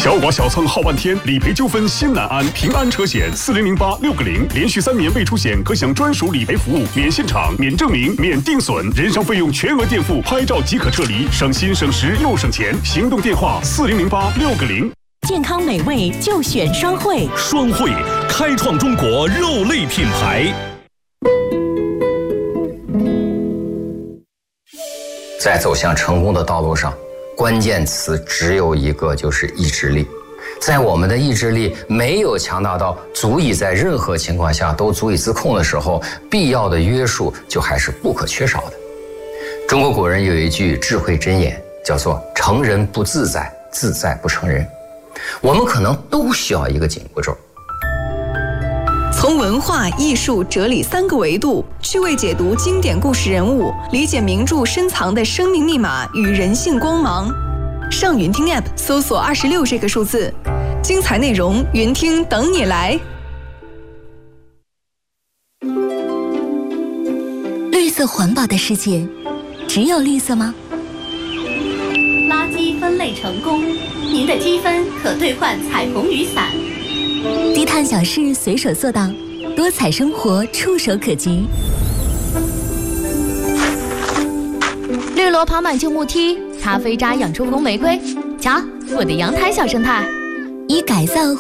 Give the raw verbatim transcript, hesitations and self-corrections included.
小剐小蹭耗半天，理赔纠纷心难安。平安车险四零零八六个零，连续三年未出险可享专属理赔服务，免现场、免证明、免定损，人伤费用全额垫付，拍照即可撤离，省心省时又省钱。行动电话四零零八六个零。 健康美味就选双汇， 双汇开创中国肉类品牌。 在走向成功的道路上，关键词只有一个，就是意志力。在我们的意志力没有强大到足以在任何情况下都足以自控的时候，必要的约束就还是不可缺少的。中国古人有一句智慧箴言，叫做成人不自在，自在不成人。我们可能都需要一个紧箍咒。 从文化艺术哲理三个维度趣味解读经典故事人物，理解名著深藏的生命密码与人性光芒。上云听 App 搜索二十六这个数字，精彩内容云听等你来。 绿色环保的世界只有绿色吗？ 垃圾分类成功，您的积分可兑换彩虹雨伞。 低碳小事随手做到，多彩生活触手可及。 绿萝爬满旧木梯，咖啡渣养出红玫瑰。瞧，我的阳台小生态， 以改造